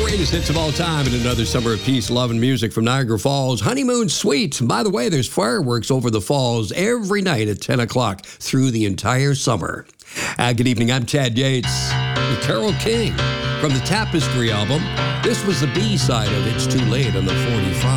Greatest hits of all time in another summer of peace, love, and music from Niagara Falls. Honeymoon Suite. By the way, there's fireworks over the falls every night at 10 o'clock through the entire summer. Good evening. I'm Chad Yates with Carole King from the Tapestry album. This was the B-side of It's Too Late on the 45.